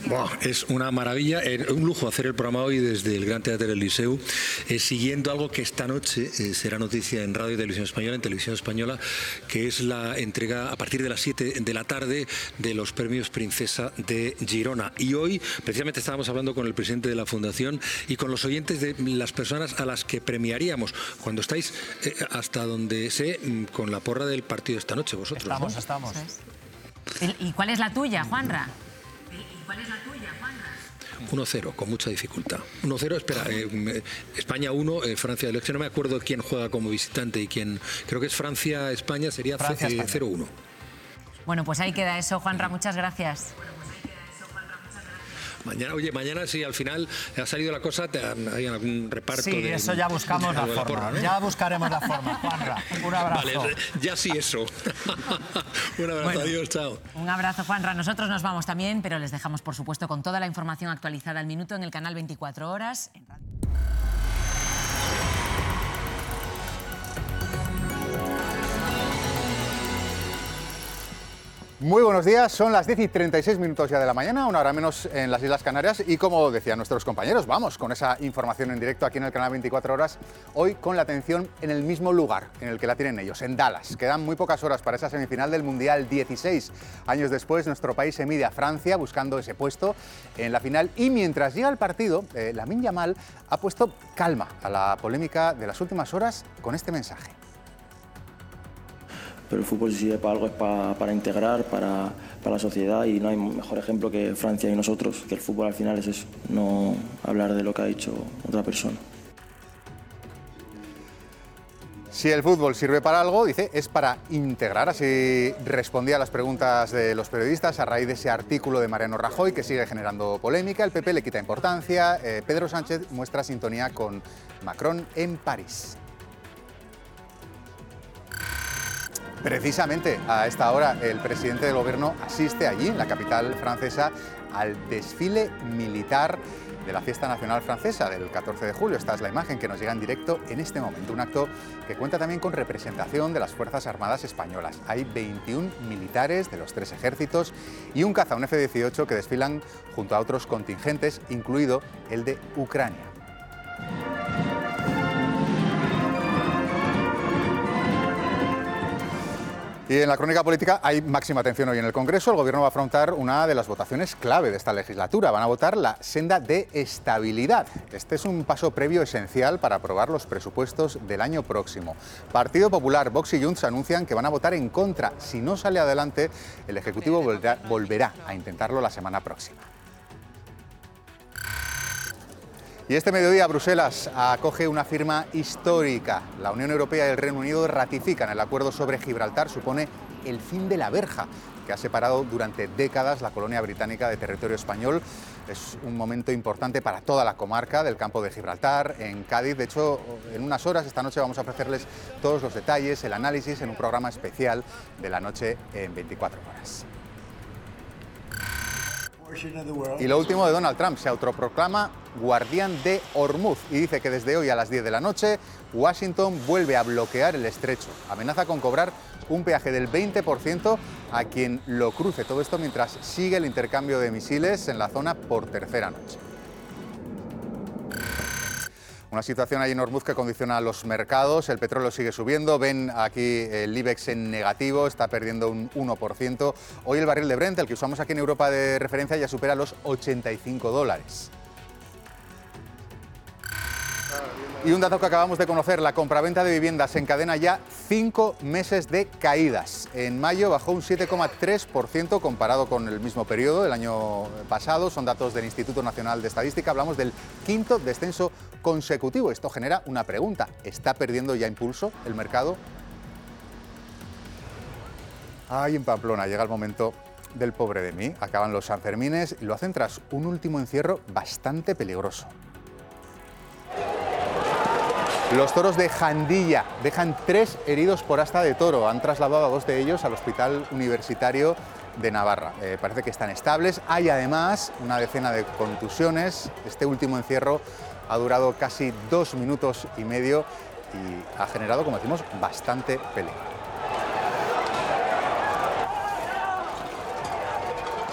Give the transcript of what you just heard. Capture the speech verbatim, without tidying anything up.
Wow, es una maravilla, eh, un lujo hacer el programa hoy desde el Gran Teatre del Liceu, eh, siguiendo algo que esta noche eh, será noticia en Radio y Televisión Española, en Televisión Española, que es la entrega a partir de las siete de la tarde de los premios Princesa de Girona. Y hoy, precisamente, estábamos hablando con el presidente de la Fundación y con los oyentes de las personas a las que premiaríamos, cuando estáis eh, hasta donde sé, con la porra del partido esta noche, vosotros. Estamos, ¿no? estamos. ¿Y cuál es la tuya, Juanra? ¿Cuál es la tuya, Juanra? uno cero, con mucha dificultad. uno cero, espera, eh, España uno, eh, Francia dos. No me acuerdo quién juega como visitante y quién. Creo que es Francia-España, sería eh, cero uno. Bueno, pues ahí queda eso, Juanra, muchas gracias. Mañana, oye, mañana si al final ha salido la cosa, te, hay algún reparto. Sí, de, eso ya buscamos la forma, porra, ¿no? Ya buscaremos la forma, Juanra. Un abrazo. Vale, ya sí eso. Un abrazo, bueno, adiós, chao. Un abrazo, Juanra. Nosotros nos vamos también, pero les dejamos, por supuesto, con toda la información actualizada al minuto en el canal veinticuatro horas. En Radio. Muy buenos días, son las diez y treinta y seis minutos ya de la mañana, una hora menos en las Islas Canarias y como decían nuestros compañeros, vamos con esa información en directo aquí en el canal veinticuatro horas, hoy con la atención en el mismo lugar en el que la tienen ellos, en Dallas. Quedan muy pocas horas para esa semifinal del Mundial. dieciséis años después, nuestro país se mide a Francia buscando ese puesto en la final y mientras llega el partido, eh, Lamine Yamal ha puesto calma a la polémica de las últimas horas con este mensaje. Pero el fútbol si sirve para algo es para, para integrar, para, para la sociedad y no hay mejor ejemplo que Francia y nosotros, que el fútbol al final es eso, no hablar de lo que ha dicho otra persona. Si el fútbol sirve para algo, dice, es para integrar. Así respondía a las preguntas de los periodistas a raíz de ese artículo de Mariano Rajoy que sigue generando polémica. El P P le quita importancia. Eh, Pedro Sánchez muestra sintonía con Macron en París. Precisamente a esta hora el presidente del gobierno asiste allí, en la capital francesa, al desfile militar de la Fiesta Nacional Francesa del catorce de julio. Esta es la imagen que nos llega en directo en este momento. Un acto que cuenta también con representación de las Fuerzas Armadas españolas. Hay veintiún militares de los tres ejércitos y un caza, un F dieciocho, que desfilan junto a otros contingentes, incluido el de Ucrania. Y en la crónica política hay máxima atención hoy en el Congreso. El Gobierno va a afrontar una de las votaciones clave de esta legislatura. Van a votar la senda de estabilidad. Este es un paso previo esencial para aprobar los presupuestos del año próximo. Partido Popular, Vox y Junts anuncian que van a votar en contra. Si no sale adelante, el Ejecutivo volverá, volverá a intentarlo la semana próxima. Y este mediodía Bruselas acoge una firma histórica. La Unión Europea y el Reino Unido ratifican el acuerdo sobre Gibraltar. Supone el fin de la verja que ha separado durante décadas la colonia británica de territorio español. Es un momento importante para toda la comarca del campo de Gibraltar, en Cádiz. De hecho, en unas horas, esta noche, vamos a ofrecerles todos los detalles, el análisis en un programa especial de la noche en veinticuatro horas. Y lo último de Donald Trump, se autoproclama guardián de Hormuz y dice que desde hoy a las diez de la noche Washington vuelve a bloquear el estrecho. Amenaza con cobrar un peaje del veinte por ciento a quien lo cruce. Todo esto mientras sigue el intercambio de misiles en la zona por tercera noche. Una situación ahí en Hormuz que condiciona los mercados, el petróleo sigue subiendo, ven aquí el IBEX en negativo, está perdiendo un uno por ciento. Hoy el barril de Brent, el que usamos aquí en Europa de referencia, ya supera los ochenta y cinco dólares. Y un dato que acabamos de conocer, la compraventa de viviendas encadena ya cinco meses de caídas. En mayo bajó un siete coma tres por ciento comparado con el mismo periodo del año pasado. Son datos del Instituto Nacional de Estadística. Hablamos del quinto descenso consecutivo. Esto genera una pregunta. ¿Está perdiendo ya impulso el mercado? Ahí en Pamplona llega el momento del pobre de mí. Acaban los Sanfermines y lo hacen tras un último encierro bastante peligroso. Los toros de Jandilla dejan tres heridos por asta de toro. Han trasladado a dos de ellos al Hospital Universitario de Navarra. Eh, parece que están estables. Hay además una decena de contusiones. Este último encierro ha durado casi dos minutos y medio y ha generado, como decimos, bastante peligro.